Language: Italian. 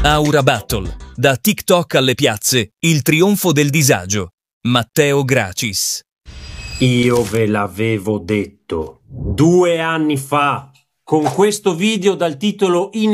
Aura Battle. Da TikTok alle piazze, il trionfo del disagio. Matteo Gracis. Io ve l'avevo detto 2 anni fa, con questo video dal titolo